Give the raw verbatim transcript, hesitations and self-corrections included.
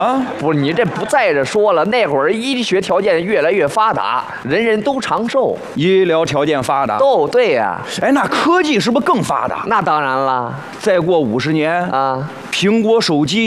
啊， 不是你这不在这说了，那会儿医学条件越来越发达，人人都长寿。 医疗条件发达。 哦，对呀、 哎，那科技是不是更发达？ 那当然了再过五十年啊。 苹果手机